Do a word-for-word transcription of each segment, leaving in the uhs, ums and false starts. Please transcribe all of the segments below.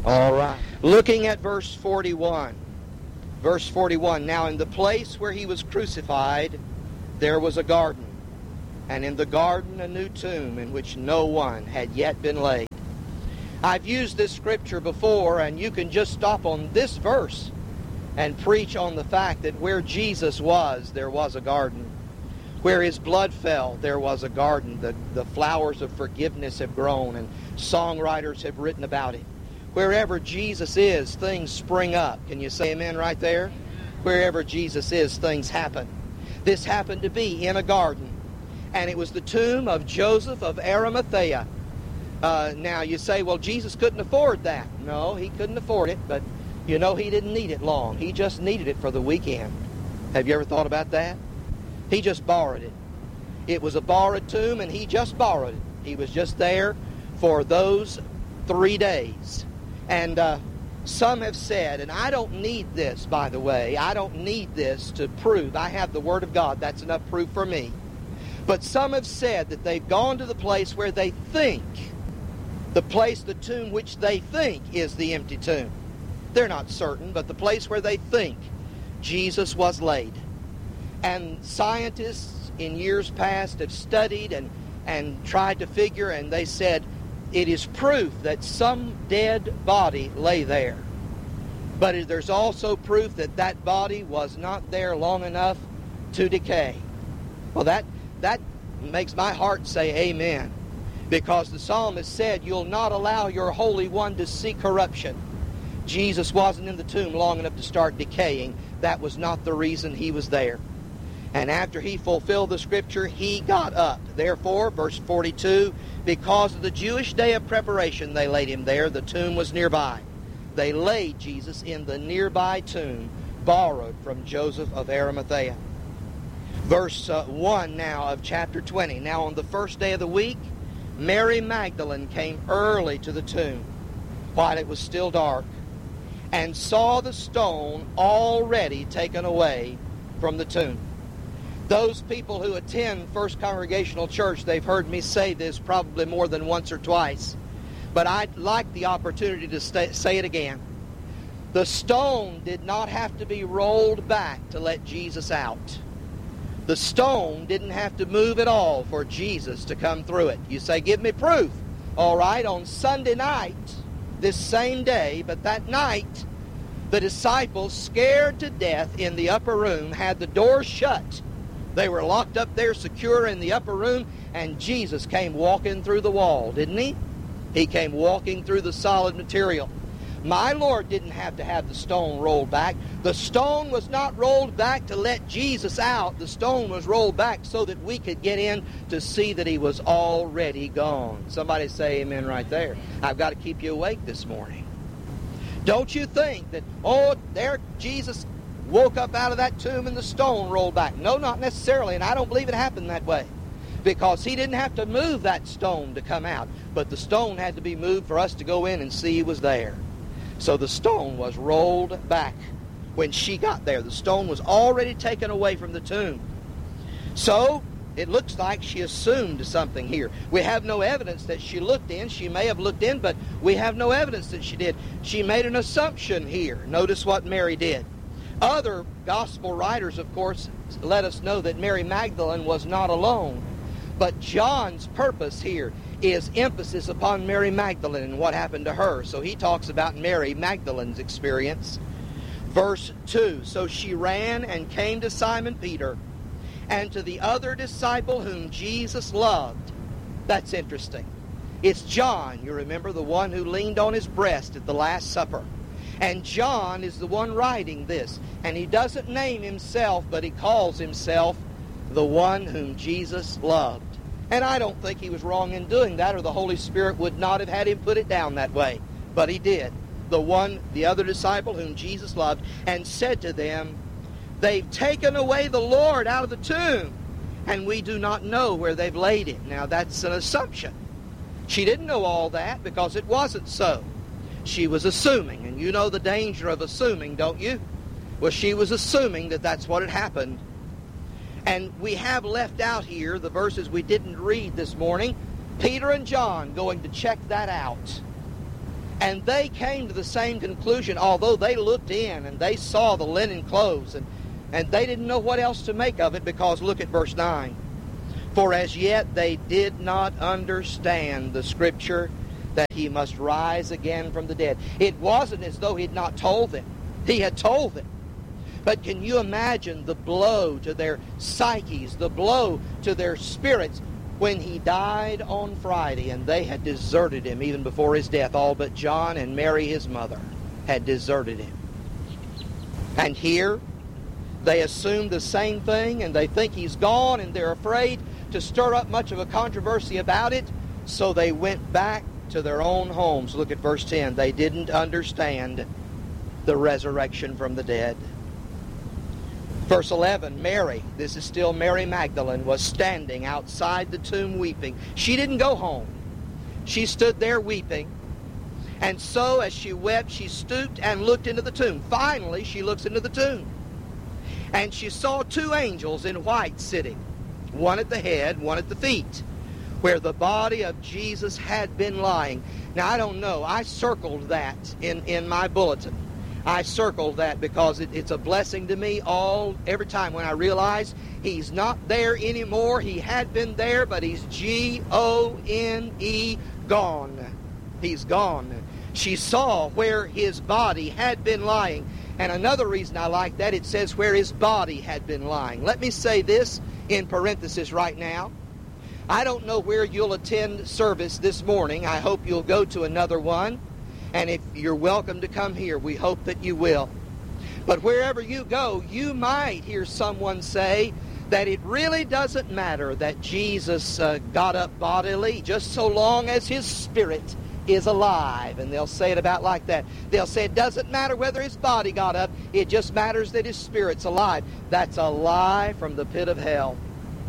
All right. Looking at verse forty-one. Verse forty-one, now in the place where he was crucified, there was a garden, and in the garden a new tomb in which no one had yet been laid. I've used this scripture before, and you can just stop on this verse and preach on the fact that where Jesus was, there was a garden. Where his blood fell, there was a garden. The, the flowers of forgiveness have grown, and songwriters have written about it. Wherever Jesus is, things spring up. Can you say amen right there? Wherever Jesus is, things happen. This happened to be in a garden, and it was the tomb of Joseph of Arimathea. Uh, now you say, well, Jesus couldn't afford that. No, he couldn't afford it, but you know he didn't need it long. He just needed it for the weekend. Have you ever thought about that? He just borrowed it. It was a borrowed tomb, and he just borrowed it. He was just there for those three days. And uh, some have said, and I don't need this, by the way, I don't need this to prove. I have the Word of God. That's enough proof for me. But some have said that they've gone to the place where they think, the place, the tomb which they think is the empty tomb. They're not certain, but the place where they think Jesus was laid. And scientists in years past have studied and, and tried to figure, and they said, it is proof that some dead body lay there. But there's also proof that that body was not there long enough to decay. Well, that, that makes my heart say amen. Because the psalmist said, you'll not allow your Holy One to see corruption. Jesus wasn't in the tomb long enough to start decaying. That was not the reason he was there. And after he fulfilled the scripture, he got up. Therefore, verse forty-two, because of the Jewish day of preparation, they laid him there. The tomb was nearby. They laid Jesus in the nearby tomb, borrowed from Joseph of Arimathea. Verse uh, one now of chapter twenty. Now on the first day of the week, Mary Magdalene came early to the tomb, while it was still dark, and saw the stone already taken away from the tomb. Those people who attend First Congregational Church, they've heard me say this probably more than once or twice, but I'd like the opportunity to stay, say it again. The stone did not have to be rolled back to let Jesus out. The stone didn't have to move at all for Jesus to come through it. You say, give me proof. All right, on Sunday night, this same day, but that night, the disciples, scared to death in the upper room, had the door shut. They were locked up there secure in the upper room, and Jesus came walking through the wall, didn't he? He came walking through the solid material. My Lord didn't have to have the stone rolled back. The stone was not rolled back to let Jesus out. The stone was rolled back so that we could get in to see that he was already gone. Somebody say amen right there. I've got to keep you awake this morning. Don't you think that, oh, there Jesus woke up out of that tomb and the stone rolled back. No, not necessarily, and I don't believe it happened that way. Because he didn't have to move that stone to come out, but the stone had to be moved for us to go in and see he was there. So the stone was rolled back when she got there. The stone was already taken away from the tomb. So it looks like she assumed something here. We have no evidence that she looked in. She may have looked in, but we have no evidence that she did. She made an assumption here. Notice what Mary did. Other gospel writers, of course, let us know that Mary Magdalene was not alone. But John's purpose here is emphasis upon Mary Magdalene and what happened to her. So he talks about Mary Magdalene's experience. Verse two, so she ran and came to Simon Peter and to the other disciple whom Jesus loved. That's interesting. It's John, you remember, the one who leaned on his breast at the Last Supper. And John is the one writing this. And he doesn't name himself, but he calls himself the one whom Jesus loved. And I don't think he was wrong in doing that, or the Holy Spirit would not have had him put it down that way. But he did. The one, the other disciple whom Jesus loved, and said to them, they've taken away the Lord out of the tomb, and we do not know where they've laid him. Now that's an assumption. She didn't know all that because it wasn't so. She was assuming, and you know the danger of assuming, don't you? Well, she was assuming that that's what had happened. And we have left out here the verses we didn't read this morning. Peter and John going to check that out. And they came to the same conclusion, although they looked in and they saw the linen clothes, and, and they didn't know what else to make of it, because look at verse nine. For as yet they did not understand the Scripture that he must rise again from the dead. It wasn't as though he had not told them. He had told them. But can you imagine the blow to their psyches, the blow to their spirits, when he died on Friday and they had deserted him even before his death? All but John and Mary, his mother, had deserted him. And here they assume the same thing, and they think he's gone, and they're afraid to stir up much of a controversy about it, so they went back to their own homes. Look at verse ten. They didn't understand the resurrection from the dead. Verse eleven, Mary, this is still Mary Magdalene, was standing outside the tomb weeping. She didn't go home. She stood there weeping. And so as she wept, she stooped and looked into the tomb. Finally, she looks into the tomb. And she saw two angels in white sitting, one at the head, one at the feet, where the body of Jesus had been lying. Now, I don't know. I circled that in, in my bulletin. I circled that because it, it's a blessing to me all every time when I realize he's not there anymore. He had been there, but he's G O N E, gone. He's gone. She saw where his body had been lying. And another reason I like that, it says where his body had been lying. Let me say this in parenthesis right now. I don't know where you'll attend service this morning. I hope you'll go to another one. And if you're welcome to come here, we hope that you will. But wherever you go, you might hear someone say that it really doesn't matter that Jesus uh, got up bodily, just so long as his spirit is alive. And they'll say it about like that. They'll say it doesn't matter whether his body got up, it just matters that his spirit's alive. That's a lie from the pit of hell.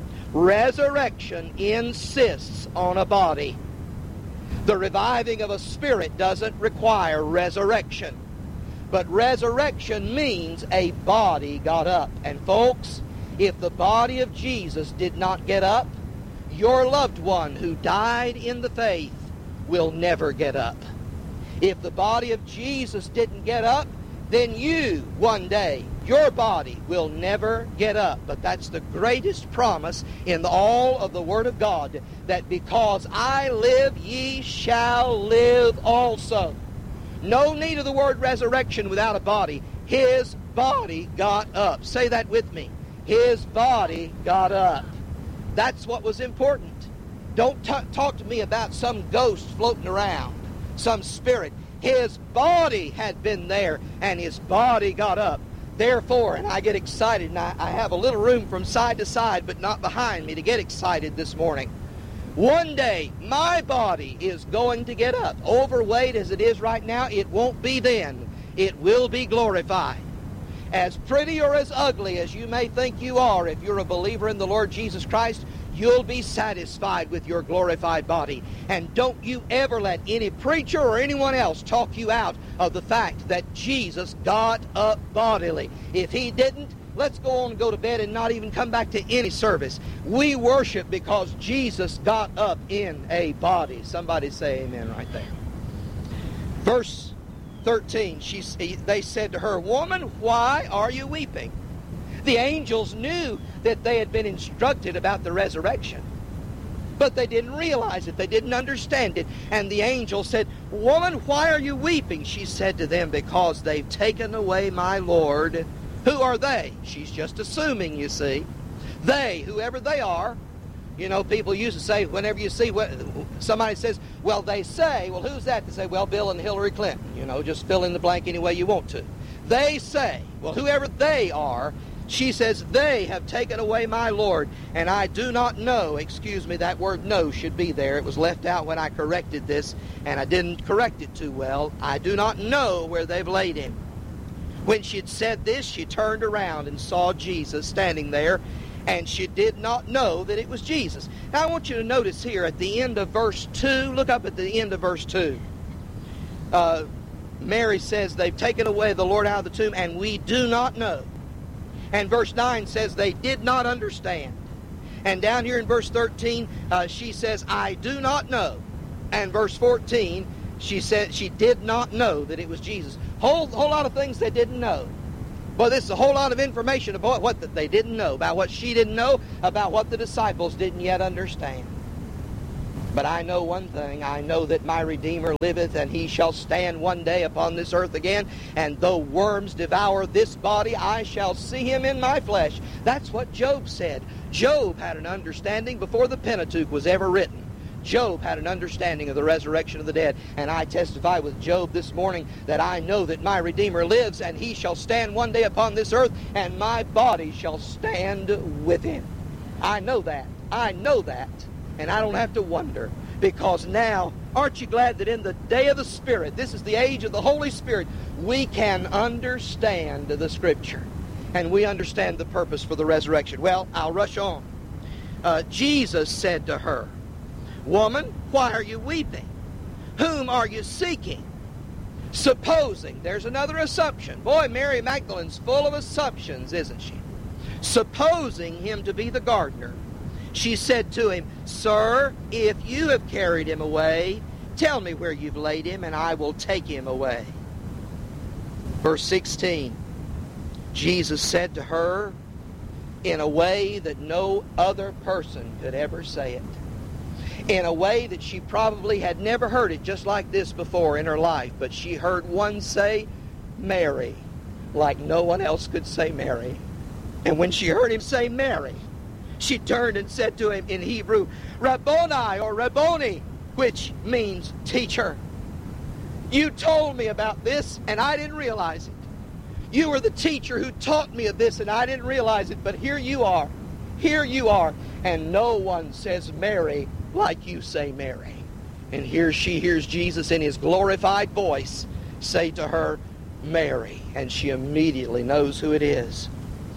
Resurrection insists on a body. The reviving of a spirit doesn't require resurrection. But resurrection means a body got up. And folks, if the body of Jesus did not get up, your loved one who died in the faith will never get up. If the body of Jesus didn't get up, then you, one day, your body will never get up. But that's the greatest promise in all of the Word of God, that because I live, ye shall live also. No need of the word resurrection without a body. His body got up. Say that with me. His body got up. That's what was important. Don't t- talk to me about some ghost floating around, some spirit. His body had been there, and his body got up. Therefore, and I get excited, and I, I have a little room from side to side, but not behind me, to get excited this morning. One day, my body is going to get up. Overweight as it is right now, it won't be then. It will be glorified. As pretty or as ugly as you may think you are, if you're a believer in the Lord Jesus Christ, you'll be satisfied with your glorified body. And don't you ever let any preacher or anyone else talk you out of the fact that Jesus got up bodily. If he didn't, let's go on and go to bed and not even come back to any service. We worship because Jesus got up in a body. Somebody say amen right there. Verse thirteen, she, they said to her, "Woman, why are you weeping?" The angels knew that they had been instructed about the resurrection, but they didn't realize it. They didn't understand it. And the angel said, "Woman, why are you weeping?" She said to them, "Because they've taken away my Lord." Who are they? She's just assuming, you see. They, whoever they are. You know, people used to say, whenever you see what somebody says, well, they say, well, who's that? They say, well, Bill and Hillary Clinton. You know, just fill in the blank any way you want to. They say, well, whoever they are, she says, they have taken away my Lord, and I do not know. Excuse me, that word "know" should be there. It was left out when I corrected this, and I didn't correct it too well. I do not know where they've laid him. When she had said this, she turned around and saw Jesus standing there, and she did not know that it was Jesus. Now, I want you to notice here at the end of verse two, look up at the end of verse two. Uh, Mary says, they've taken away the Lord out of the tomb, and we do not know. And verse nine says they did not understand. And down here in verse thirteen, uh, she says, I do not know. And verse fourteen, She said she did not know that it was Jesus. Whole whole lot of things they didn't know. But this is a whole lot of information about what they didn't know, about what she didn't know, about what the disciples didn't yet understand. But I know one thing. I know that my Redeemer liveth, and he shall stand one day upon this earth again. And though worms devour this body, I shall see him in my flesh. That's what Job said. Job had an understanding before the Pentateuch was ever written. Job had an understanding of the resurrection of the dead. And I testify with Job this morning that I know that my Redeemer lives, and he shall stand one day upon this earth, and my body shall stand with him. I know that. I know that. And I don't have to wonder, because now, aren't you glad that in the day of the Spirit, this is the age of the Holy Spirit, we can understand the Scripture. And we understand the purpose for the resurrection. Well, I'll rush on. Uh, Jesus said to her, "Woman, why are you weeping? Whom are you seeking?" Supposing, there's another assumption. Boy, Mary Magdalene's full of assumptions, isn't she? Supposing him to be the gardener, she said to him, "Sir, if you have carried him away, tell me where you've laid him, and I will take him away." Verse sixteen, Jesus said to her in a way that no other person could ever say it, in a way that she probably had never heard it just like this before in her life, but she heard one say, "Mary," like no one else could say Mary. And when she heard him say Mary, she turned and said to him in Hebrew, "Rabboni," or Rabboni, which means teacher. You told me about this, and I didn't realize it. You were the teacher who taught me of this, and I didn't realize it, but here you are. Here you are. And no one says Mary like you say Mary. And here she hears Jesus in his glorified voice say to her, "Mary," and she immediately knows who it is.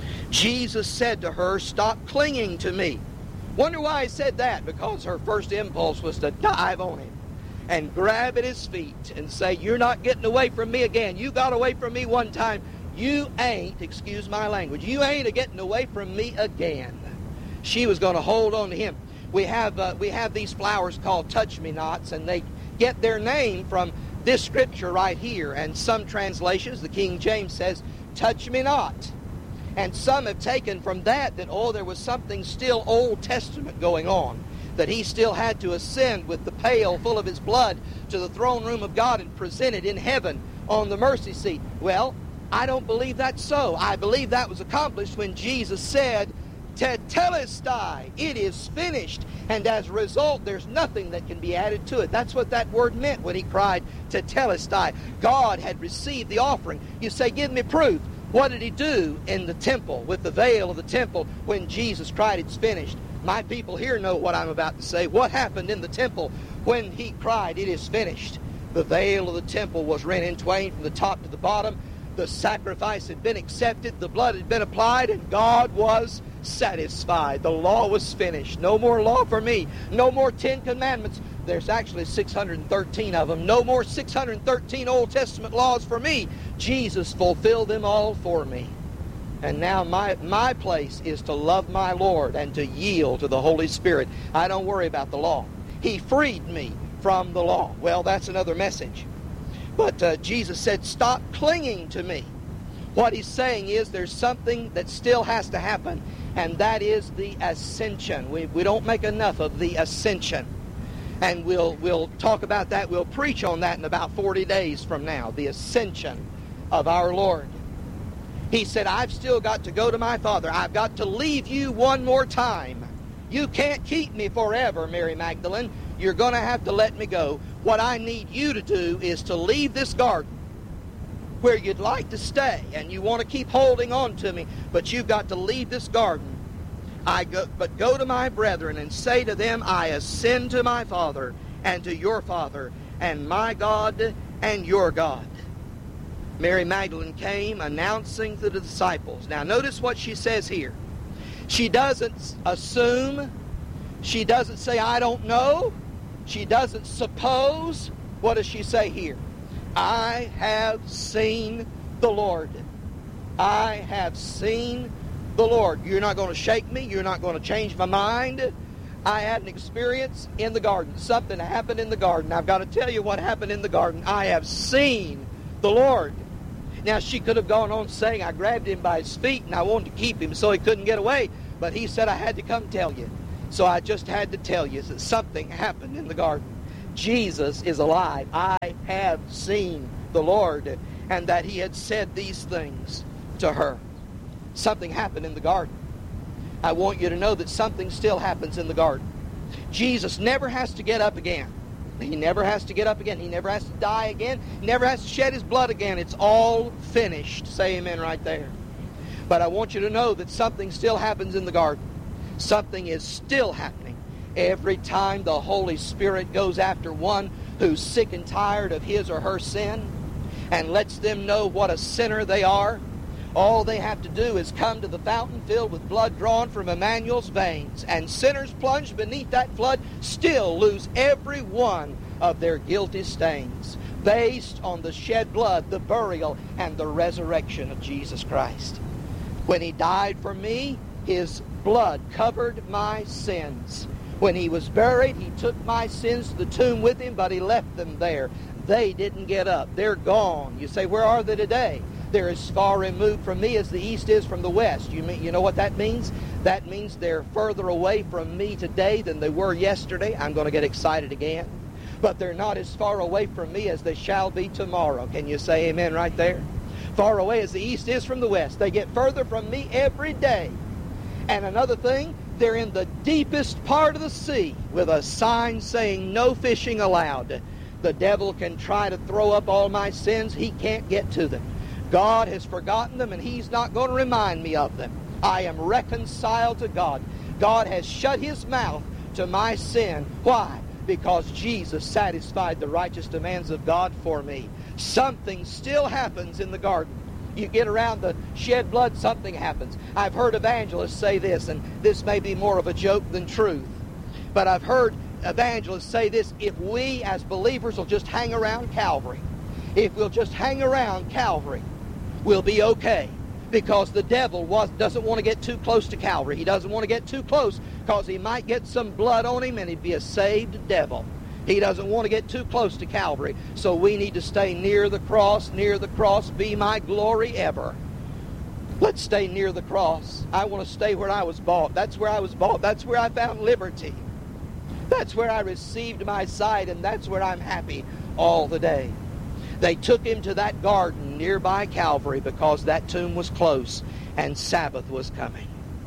Jesus said to her, "Stop clinging to me." Wonder why he said that? Because her first impulse was to dive on him and grab at his feet and say, "You're not getting away from me again. You got away from me one time. You ain't," excuse my language, "you ain't a getting away from me again." She was going to hold on to him. We have uh, we have these flowers called touch-me-nots, and they get their name from this scripture right here. And some translations, the King James says, "Touch me not." And some have taken from that that, oh, there was something still Old Testament going on, that he still had to ascend with the pail full of his blood to the throne room of God and present it in heaven on the mercy seat. Well, I don't believe that's so. I believe that was accomplished when Jesus said, "Tetelestai," it is finished. And as a result, there's nothing that can be added to it. That's what that word meant when he cried, "Tetelestai." God had received the offering. You say, "Give me proof." What did he do in the temple, with the veil of the temple, when Jesus cried, "It's finished"? My people here know what I'm about to say. What happened in the temple when he cried, "It is finished"? The veil of the temple was rent in twain from the top to the bottom. The sacrifice had been accepted. The blood had been applied, and God was satisfied. The law was finished. No more law for me. No more Ten Commandments. There's actually six hundred thirteen of them. No more six hundred thirteen Old Testament laws for me. Jesus fulfilled them all for me. And now my, my place is to love my Lord and to yield to the Holy Spirit. I don't worry about the law. He freed me from the law. Well, that's another message. But uh, Jesus said, "Stop clinging to me." What he's saying is there's something that still has to happen, and that is the ascension. We, we don't make enough of the ascension. And we'll, we'll talk about that. We'll preach on that in about forty days from now, the ascension of our Lord. He said, "I've still got to go to my Father. I've got to leave you one more time. You can't keep me forever, Mary Magdalene. You're going to have to let me go. What I need you to do is to leave this garden where you'd like to stay, and you want to keep holding on to me, but you've got to leave this garden. I go, but go to my brethren and say to them, I ascend to my Father and to your Father, and my God and your God." Mary Magdalene came announcing to the disciples. Now notice what she says here. She doesn't assume. She doesn't say, "I don't know." She doesn't suppose. What does she say here? "I have seen the Lord. I have seen the Lord." You're not going to shake me. You're not going to change my mind. I had an experience in the garden. Something happened in the garden. I've got to tell you what happened in the garden. I have seen the Lord. Now, she could have gone on saying, I grabbed him by his feet and I wanted to keep him so he couldn't get away. But he said, I had to come tell you. So I just had to tell you that something happened in the garden. Jesus is alive. I have seen the Lord, and that he had said these things to her. Something happened in the garden. I want you to know that something still happens in the garden. Jesus never has to get up again. He never has to get up again. He never has to die again. He never has to shed his blood again. It's all finished. Say amen right there. But I want you to know that something still happens in the garden. Something is still happening every time the Holy Spirit goes after one who's sick and tired of his or her sin and lets them know what a sinner they are. All they have to do is come to the fountain filled with blood drawn from Emmanuel's veins, and sinners plunged beneath that flood still lose every one of their guilty stains based on the shed blood, the burial, and the resurrection of Jesus Christ. When he died for me, his blood covered my sins. When he was buried, he took my sins to the tomb with him, but he left them there. They didn't get up. They're gone. You say, where are they today? They're as far removed from me as the east is from the west. You mean, you know what that means? That means they're further away from me today than they were yesterday. I'm going to get excited again. But they're not as far away from me as they shall be tomorrow. Can you say amen right there? Far away as the east is from the west. They get further from me every day. And another thing, they're in the deepest part of the sea with a sign saying no fishing allowed. The devil can try to throw up all my sins. He can't get to them. God has forgotten them, and he's not going to remind me of them. I am reconciled to God. God has shut his mouth to my sin. Why? Because Jesus satisfied the righteous demands of God for me. Something still happens in the garden. You get around the shed blood, something happens. I've heard evangelists say this, and this may be more of a joke than truth. But I've heard evangelists say this: if we as believers will just hang around Calvary, if we'll just hang around Calvary, we'll be okay. Because the devil was, doesn't want to get too close to Calvary. He doesn't want to get too close because he might get some blood on him and he'd be a saved devil. He doesn't want to get too close to Calvary. So we need to stay near the cross. Near the cross be my glory ever. Let's stay near the cross. I want to stay where I was bought. That's where I was bought. That's where I found liberty. That's where I received my sight, and that's where I'm happy all the day. They took him to that garden nearby Calvary because that tomb was close and Sabbath was coming.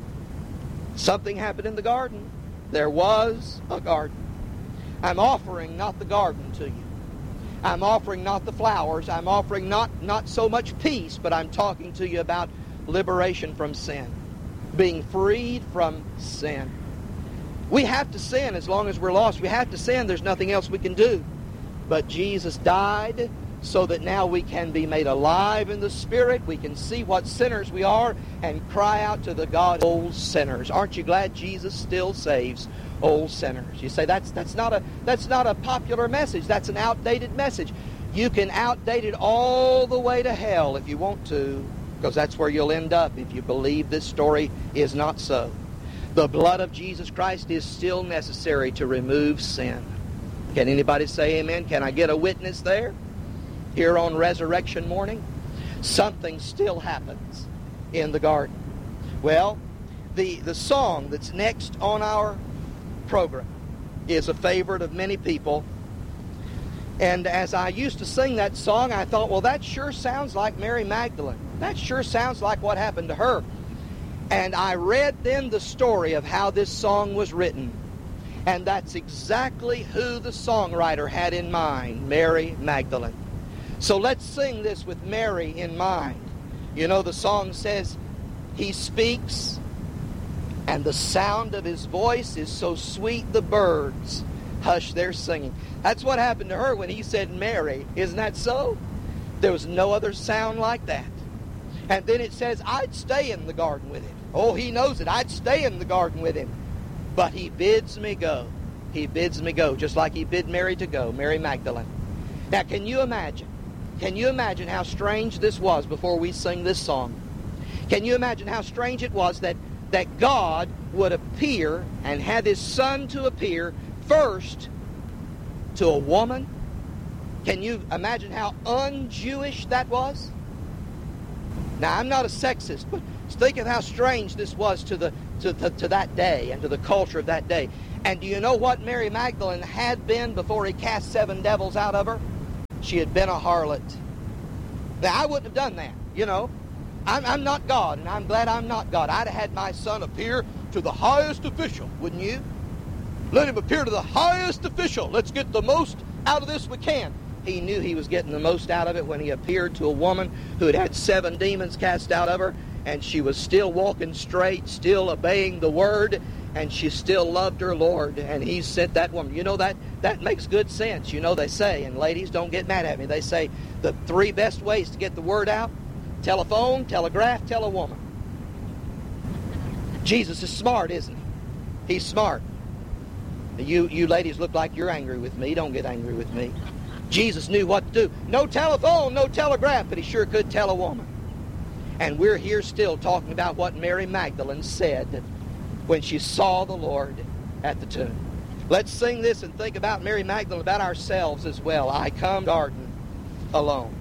Something happened in the garden. There was a garden. I'm offering not the garden to you. I'm offering not the flowers. I'm offering not, not so much peace, but I'm talking to you about liberation from sin. Being freed from sin. We have to sin as long as we're lost. We have to sin. There's nothing else we can do. But Jesus died so that now we can be made alive in the Spirit. We can see what sinners we are and cry out to the God, old sinners. Aren't you glad Jesus still saves old sinners? You say, that's that's not a that's not a popular message. That's an outdated message. You can outdate it all the way to hell if you want to, because that's where you'll end up if you believe this story is not so. The blood of Jesus Christ is still necessary to remove sin. Can anybody say amen? Can I get a witness there? Here on resurrection morning, something still happens in the garden. Well, the, the song that's next on our program is a favorite of many people. And as I used to sing that song, I thought, well, that sure sounds like Mary Magdalene. That sure sounds like what happened to her. And I read then the story of how this song was written. And that's exactly who the songwriter had in mind, Mary Magdalene. So let's sing this with Mary in mind. You know, the song says, he speaks, and the sound of his voice is so sweet the birds hush their singing. That's what happened to her when he said Mary. Isn't that so? There was no other sound like that. And then it says, I'd stay in the garden with him. Oh, he knows it. I'd stay in the garden with him. But he bids me go. He bids me go, just like he bid Mary to go, Mary Magdalene. Now, can you imagine? Can you imagine how strange this was before we sing this song? Can you imagine how strange it was that, that God would appear and have his son to appear first to a woman. Can you imagine how un-Jewish that was? Now, I'm not a sexist, but think of how strange this was to the to, to, to that day and to the culture of that day. And do you know what Mary Magdalene had been before he cast seven devils out of her? She had been a harlot. Now, I wouldn't have done that, you know. I'm, I'm not God, and I'm glad I'm not God. I'd have had my son appear to the highest official, wouldn't you? Let him appear to the highest official. Let's get the most out of this we can. He knew he was getting the most out of it when he appeared to a woman who had had seven demons cast out of her, and she was still walking straight, still obeying the word, and she still loved her Lord, and he sent that woman. You know, that, that makes good sense. You know, they say, and ladies, don't get mad at me, they say the three best ways to get the word out: telephone, telegraph, tell a woman. Jesus is smart, isn't he? He's smart. You, you ladies look like you're angry with me. Don't get angry with me. Jesus knew what to do. No telephone, no telegraph, but he sure could tell a woman. And we're here still talking about what Mary Magdalene said when she saw the Lord at the tomb. Let's sing this and think about Mary Magdalene, about ourselves as well. I come to garden alone.